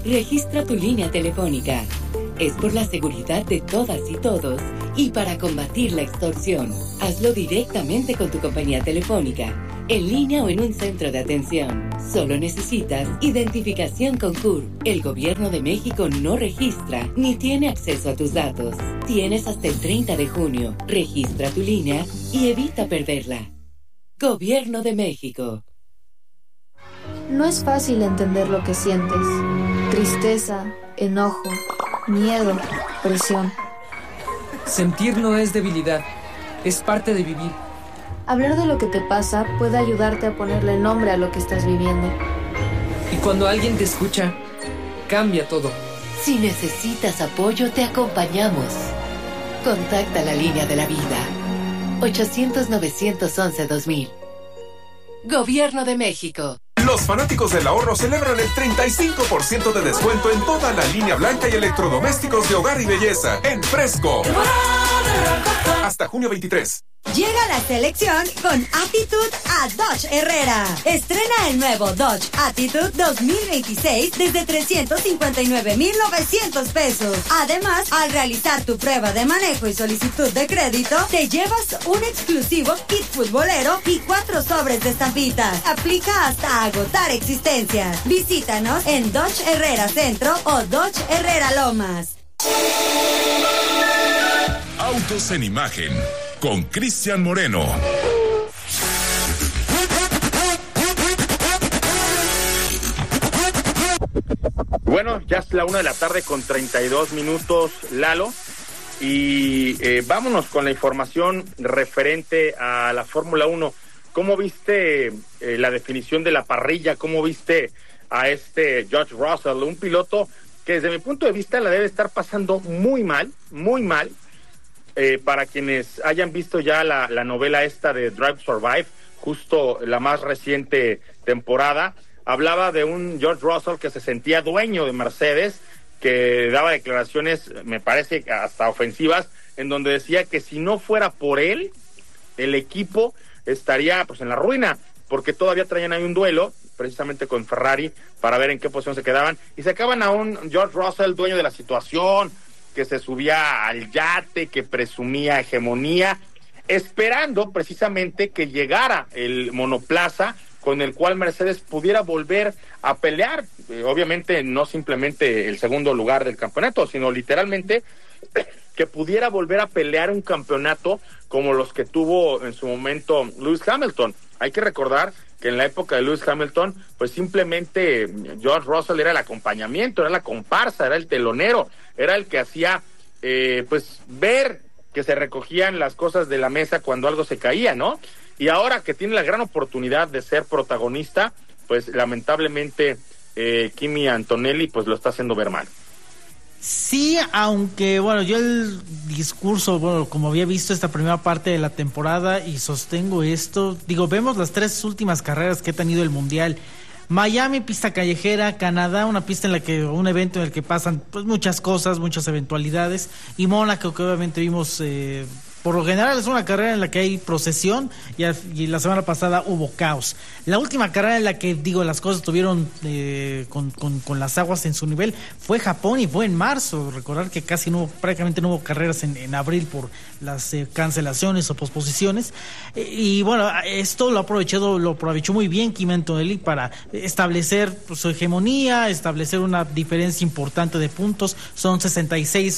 Registra tu línea telefónica. Es por la seguridad de todas y todos y para combatir la extorsión. Hazlo directamente con tu compañía telefónica, en línea o en un centro de atención. Solo necesitas identificación con CUR. El Gobierno de México no registra ni tiene acceso a tus datos. Tienes hasta el 30 de junio. Registra tu línea y evita perderla. Gobierno de México. No es fácil entender lo que sientes. Tristeza, enojo, miedo, presión. Sentir no es debilidad, es parte de vivir. Hablar de lo que te pasa puede ayudarte a ponerle nombre a lo que estás viviendo. Y cuando alguien te escucha, cambia todo. Si necesitas apoyo, te acompañamos. Contacta la línea de la vida. 800-911-2000. Gobierno de México. Los fanáticos del ahorro celebran el 35% de descuento en toda la línea blanca y electrodomésticos de hogar y belleza en Fresco. Hasta junio 23. Llega la selección con Attitude a Dodge Herrera. Estrena el nuevo Dodge Attitude 2026 desde 359,900 pesos. Además, al realizar tu prueba de manejo y solicitud de crédito, te llevas un exclusivo kit futbolero y 4 sobres de estampitas. Aplica hasta agotar existencias. Visítanos en Dodge Herrera Centro o Dodge Herrera Lomas. Autos en Imagen con Cristian Moreno. Bueno, ya es la 1:32 p.m, Lalo, y vámonos con la información referente a la Fórmula 1. ¿Cómo viste la definición de la parrilla? ¿Cómo viste a George Russell, un piloto que desde mi punto de vista la debe estar pasando muy mal, muy mal? Para quienes hayan visto ya la novela esta de Drive to Survive, justo la más reciente temporada, hablaba de un George Russell que se sentía dueño de Mercedes, que daba declaraciones, me parece, hasta ofensivas, en donde decía que si no fuera por él, el equipo estaría pues en la ruina, porque todavía traían ahí un duelo, precisamente con Ferrari, para ver en qué posición se quedaban, y sacaban a un George Russell dueño de la situación, que se subía al yate, que presumía hegemonía, esperando precisamente que llegara el monoplaza con el cual Mercedes pudiera volver a pelear, obviamente no simplemente el segundo lugar del campeonato, sino literalmente que pudiera volver a pelear un campeonato como los que tuvo en su momento Lewis Hamilton. Hay que recordar que en la época de Lewis Hamilton, pues simplemente George Russell era el acompañamiento, era la comparsa, era el telonero, era el que hacía, pues, ver que se recogían las cosas de la mesa cuando algo se caía, ¿no? Y ahora que tiene la gran oportunidad de ser protagonista, pues lamentablemente Kimi Antonelli pues lo está haciendo ver mal. Sí, aunque bueno, yo el discurso, bueno, como había visto esta primera parte de la temporada y sostengo esto, digo, vemos las 3 últimas carreras que ha tenido el Mundial. Miami, pista callejera; Canadá, una pista en la que, un evento en el que pasan pues muchas cosas, muchas eventualidades; y Mónaco, que obviamente vimos, por lo general es una carrera en la que hay procesión, y la semana pasada hubo caos. La última carrera en la que, digo, las cosas estuvieron con las aguas en su nivel fue Japón, y fue en marzo. Recordar que prácticamente no hubo carreras en abril por las cancelaciones o posposiciones, y bueno, esto lo aprovechó muy bien Kimi Antonelli para establecer pues, su hegemonía, establecer una diferencia importante de puntos. Son 66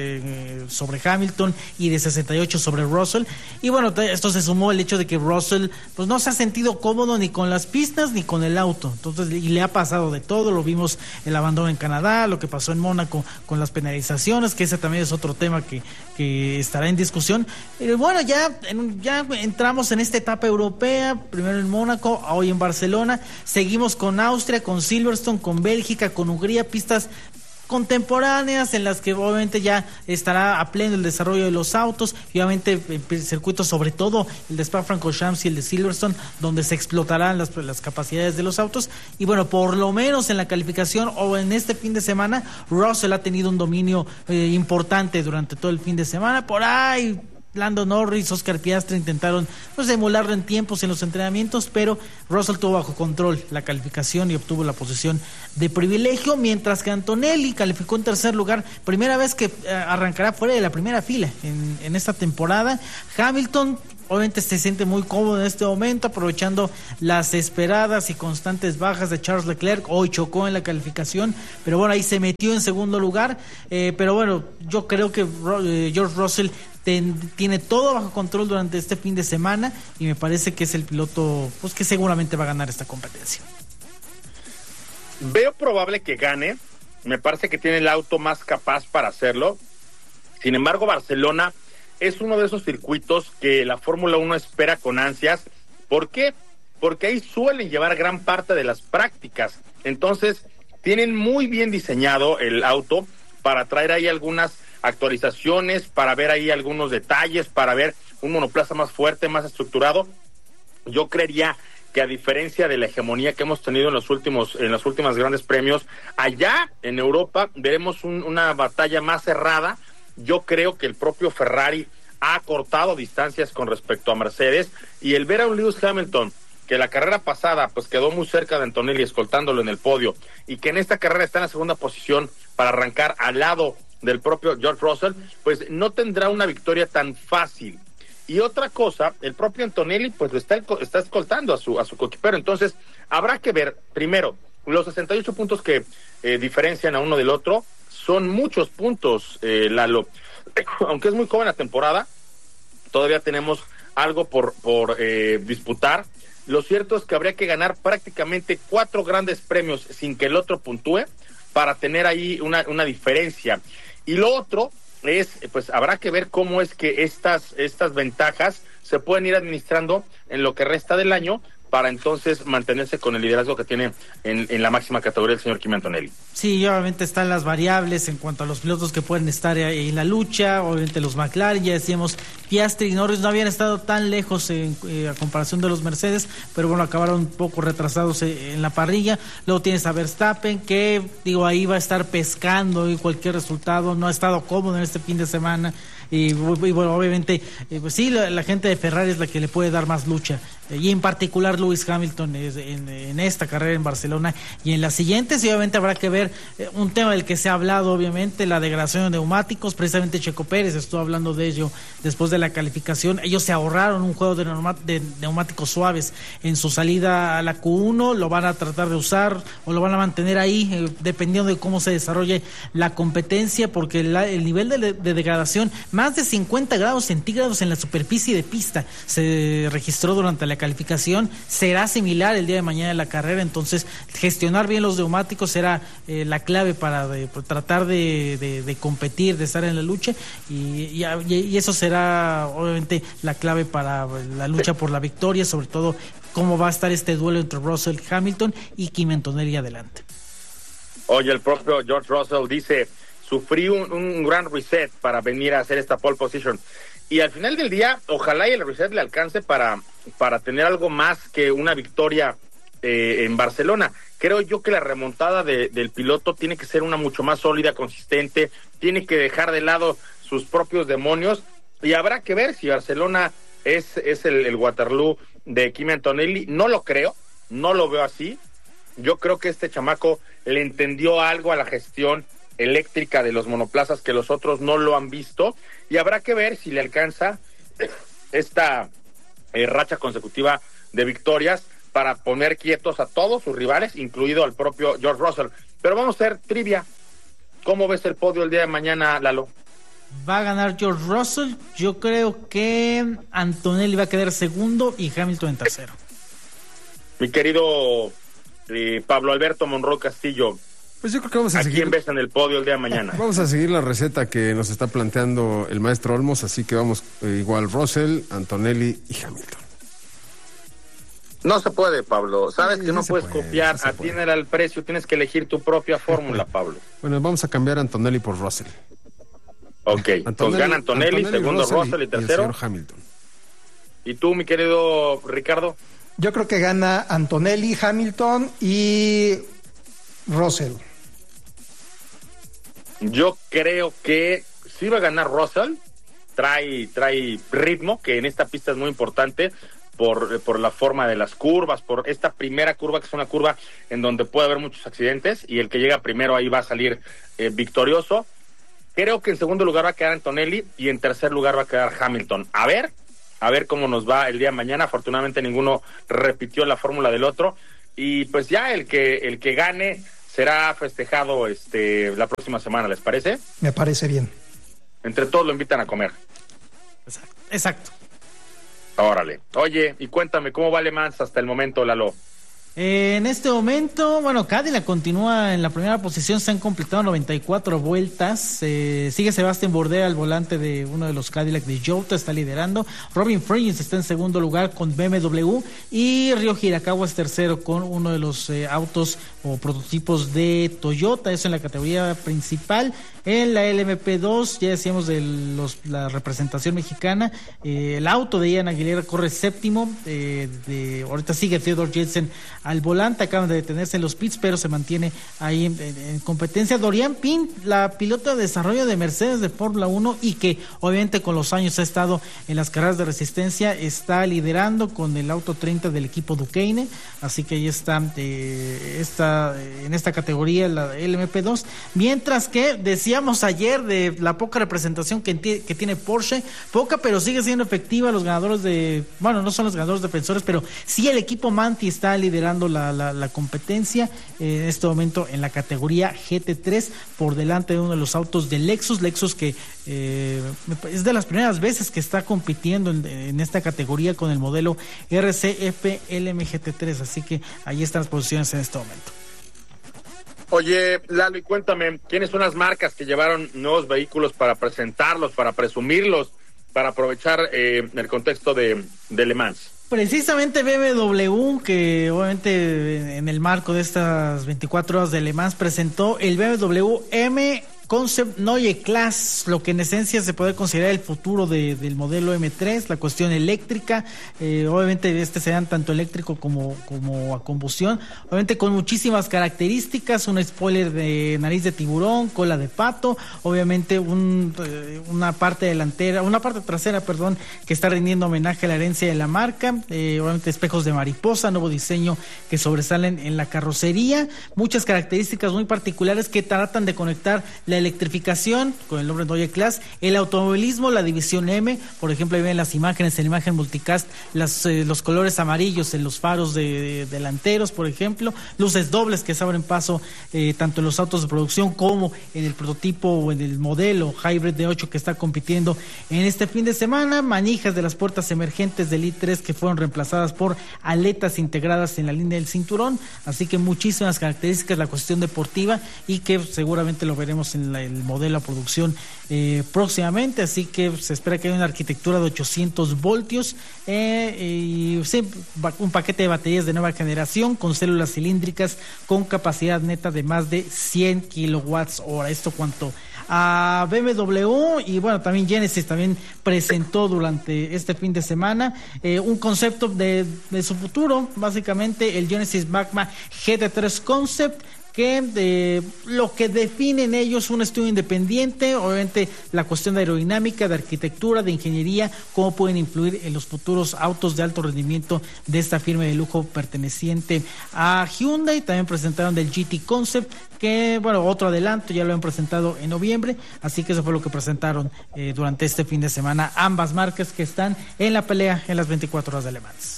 sobre Hamilton y de 68 sobre Russell, y bueno, esto se sumó el hecho de que Russell pues no se ha sentido cómodo ni con las pistas ni con el auto, entonces, y le ha pasado de todo. Lo vimos el abandono en Canadá, lo que pasó en Mónaco con las penalizaciones, que ese también es otro tema que estará en discusión. Pero bueno, ya entramos en esta etapa europea, primero en Mónaco, hoy en Barcelona, seguimos con Austria, con Silverstone, con Bélgica, con Hungría, pistas contemporáneas en las que obviamente ya estará a pleno el desarrollo de los autos, y obviamente circuitos, sobre todo el de Spa-Francorchamps y el de Silverstone, donde se explotarán las capacidades de los autos. Y bueno, por lo menos en la calificación o en este fin de semana, Russell ha tenido un dominio importante durante todo el fin de semana. Por ahí Lando Norris, Oscar Piastri intentaron emularlo en tiempos en los entrenamientos, pero Russell tuvo bajo control la calificación y obtuvo la posición de privilegio, mientras que Antonelli calificó en tercer lugar, primera vez que arrancará fuera de la primera fila en esta temporada. Hamilton obviamente se siente muy cómodo en este momento, aprovechando las esperadas y constantes bajas de Charles Leclerc. Hoy chocó en la calificación, pero bueno, ahí se metió en segundo lugar. Pero bueno, yo creo que George Russell tiene todo bajo control durante este fin de semana y me parece que es el piloto que seguramente va a ganar esta competencia. Veo probable que gane, me parece que tiene el auto más capaz para hacerlo. Sin embargo, Barcelona es uno de esos circuitos que la Fórmula 1 espera con ansias. ¿Por qué? Porque ahí suelen llevar gran parte de las prácticas. Entonces, tienen muy bien diseñado el auto para traer ahí algunas actualizaciones, para ver ahí algunos detalles, para ver un monoplaza más fuerte, más estructurado. Yo creería que, a diferencia de la hegemonía que hemos tenido en los últimos grandes premios, allá en Europa veremos una batalla más cerrada. Yo creo que el propio Ferrari ha cortado distancias con respecto a Mercedes, y el ver a un Lewis Hamilton que la carrera pasada quedó muy cerca de Antonelli escoltándolo en el podio, y que en esta carrera está en la segunda posición para arrancar al lado del propio George Russell, pues no tendrá una victoria tan fácil. Y otra cosa, el propio Antonelli lo está escoltando a su coequipero. Entonces habrá que ver primero los 68 puntos que diferencian a uno del otro. Son muchos puntos, Lalo. Aunque es muy joven la temporada, todavía tenemos algo por disputar. Lo cierto es que habría que ganar prácticamente 4 grandes premios sin que el otro puntúe para tener ahí una diferencia. Y lo otro es, habrá que ver cómo es que estas ventajas se pueden ir administrando en lo que resta del año, para entonces mantenerse con el liderazgo que tiene en la máxima categoría el señor Kimi Antonelli. Sí, obviamente están las variables en cuanto a los pilotos que pueden estar en la lucha. Obviamente los McLaren, ya decíamos, Piastri y Norris no habían estado tan lejos a comparación de los Mercedes, pero bueno, acabaron un poco retrasados en la parrilla. Luego tienes a Verstappen, que ahí va a estar pescando y cualquier resultado. No ha estado cómodo en este fin de semana. Y bueno, obviamente, sí, la gente de Ferrari es la que le puede dar más lucha, y en particular Lewis Hamilton en esta carrera en Barcelona y en las siguientes. Y obviamente habrá que ver un tema del que se ha hablado, obviamente, la degradación de neumáticos. Precisamente Checo Pérez estuvo hablando de ello después de la calificación. Ellos se ahorraron un juego de neumáticos suaves en su salida a la Q1, lo van a tratar de usar o lo van a mantener ahí, dependiendo de cómo se desarrolle la competencia, porque el nivel de degradación, más de 50 grados centígrados en la superficie de pista, se registró durante la calificación. Será similar el día de mañana en la carrera. Entonces, gestionar bien los neumáticos será la clave para tratar de competir, de estar en la lucha, y eso será obviamente la clave para la lucha por la victoria, sobre todo cómo va a estar este duelo entre Russell, Hamilton y Kimi Antonelli adelante. Oye, el propio George Russell dice: sufrí un gran reset para venir a hacer esta pole position. Y al final del día, ojalá y el reset le alcance para tener algo más que una victoria en Barcelona. Creo yo que la remontada del piloto tiene que ser una mucho más sólida, consistente. Tiene que dejar de lado sus propios demonios. Y habrá que ver si Barcelona es el Waterloo de Kimi Antonelli. No lo creo, no lo veo así. Yo creo que este chamaco le entendió algo a la gestión eléctrica de los monoplazas que los otros no lo han visto, y habrá que ver si le alcanza esta racha consecutiva de victorias para poner quietos a todos sus rivales, incluido al propio George Russell. Pero vamos a hacer trivia. ¿Cómo ves el podio el día de mañana, Lalo? Va a ganar George Russell. Yo creo que Antonelli va a quedar segundo y Hamilton en tercero. Mi querido Pablo Alberto Monroy Castillo, pues yo creo que vamos a seguir. ¿A quién ves en el podio el día de mañana? Vamos a seguir la receta que nos está planteando el maestro Olmos, así que vamos igual Russell, Antonelli y Hamilton. No se puede, Pablo. Sabes que no puedes copiar. A ti era el precio, tienes que elegir tu propia fórmula, Pablo. Bueno, vamos a cambiar a Antonelli por Russell. Ok, entonces gana Antonelli, segundo Russell y tercero Hamilton. ¿Y tú, mi querido Ricardo? Yo creo que gana Antonelli, Hamilton y Russell. Yo creo que sí va a ganar Russell, trae ritmo, que en esta pista es muy importante por la forma de las curvas, por esta primera curva, que es una curva en donde puede haber muchos accidentes, y el que llega primero ahí va a salir victorioso. Creo que en segundo lugar va a quedar Antonelli y en tercer lugar va a quedar Hamilton. A ver cómo nos va el día de mañana. Afortunadamente ninguno repitió la fórmula del otro, y pues ya el que gane será festejado la próxima semana, ¿les parece? Me parece bien. Entre todos lo invitan a comer. Exacto. Órale. Oye, y cuéntame, ¿cómo va Le Mans hasta el momento, Lalo? En este momento, Cadillac continúa en la primera posición, se han completado 94 vueltas, sigue Sebastián Bourdais al volante de uno de los Cadillac de Jota, está liderando. Robin Freins está en segundo lugar con BMW, y Ryo Hirakawa es tercero con uno de los autos o prototipos de Toyota, eso en la categoría principal. En la LMP2, ya decíamos de la representación mexicana, el auto de Ian Aguilera corre séptimo, ahorita sigue Theodore Jensen al volante, acaban de detenerse en los pits, pero se mantiene ahí en competencia. Dorian Pin, la pilota de desarrollo de Mercedes de Fórmula 1, y que obviamente con los años ha estado en las carreras de resistencia, está liderando con el auto 30 del equipo Duqueine, así que ahí está en esta categoría la LMP2, mientras que decíamos ayer de la poca representación que tiene Porsche, poca, pero sigue siendo efectiva. Los ganadores no son los ganadores defensores, pero sí el equipo Manti está liderando la competencia en este momento en la categoría GT3, por delante de uno de los autos de Lexus que es de las primeras veces que está compitiendo en esta categoría con el modelo RCF LM GT3, así que ahí están las posiciones en este momento. Oye, Lalo, y cuéntame, ¿quiénes son las marcas que llevaron nuevos vehículos para presentarlos, para presumirlos, para aprovechar el contexto de Le Mans? Precisamente BMW, que obviamente en el marco de estas 24 horas de Le Mans presentó el BMW M Concept Neue Class, lo que en esencia se puede considerar el futuro del modelo M3, la cuestión eléctrica, obviamente serán tanto eléctrico como a combustión, obviamente con muchísimas características, un spoiler de nariz de tiburón, cola de pato, obviamente una parte trasera, que está rindiendo homenaje a la herencia de la marca, obviamente espejos de mariposa, nuevo diseño que sobresalen en la carrocería, muchas características muy particulares que tratan de conectar la electrificación con el nombre Neue Class, el automovilismo, la división M, por ejemplo, ahí ven las imágenes, en la imagen multicast, los colores amarillos en los faros delanteros, por ejemplo, luces dobles que se abren paso tanto en los autos de producción como en el prototipo o en el modelo Hybrid D8 que está compitiendo en este fin de semana, manijas de las puertas emergentes del i3 que fueron reemplazadas por aletas integradas en la línea del cinturón, así que muchísimas características, la cuestión deportiva, y que seguramente lo veremos en el modelo a producción próximamente, así que se espera que haya una arquitectura de 800 voltios y un paquete de baterías de nueva generación con células cilíndricas con capacidad neta de más de 100 kilowatts hora. Esto cuanto a BMW, y también Genesis también presentó durante este fin de semana un concepto de su futuro, básicamente el Genesis Magma GT3 Concept, que lo que definen ellos un estudio independiente, obviamente la cuestión de aerodinámica, de arquitectura, de ingeniería, cómo pueden influir en los futuros autos de alto rendimiento de esta firma de lujo perteneciente a Hyundai. También presentaron del GT Concept, que otro adelanto, ya lo han presentado en noviembre, así que eso fue lo que presentaron durante este fin de semana ambas marcas que están en la pelea en las 24 horas de Le Mans.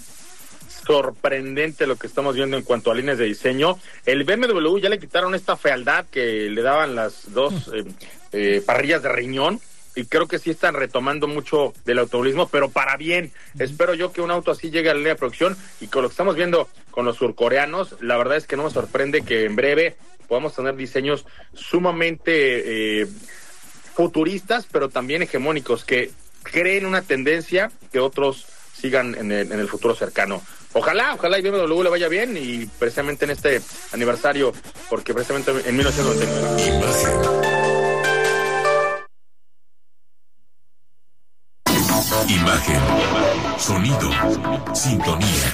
Sorprendente lo que estamos viendo en cuanto a líneas de diseño. El BMW ya le quitaron esta fealdad que le daban las dos parrillas de riñón, y creo que sí están retomando mucho del automovilismo, pero para bien. Espero yo que un auto así llegue a la línea de producción, y con lo que estamos viendo con los surcoreanos, la verdad es que no me sorprende que en breve podamos tener diseños sumamente futuristas, pero también hegemónicos, que creen una tendencia que otros sigan en el futuro cercano. Ojalá y BMW le vaya bien, y precisamente en este aniversario, porque precisamente en 1999. Imagen, sonido, sintonía.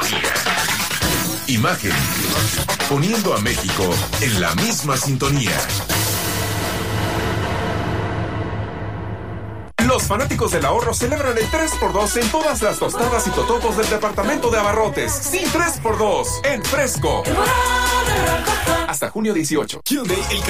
Imagen, poniendo a México en la misma sintonía. Los fanáticos del ahorro celebran el 3x2 en todas las tostadas y totopos del departamento de abarrotes. Sí, 3x2 en Fresco. Hasta junio 18. Hyundai, el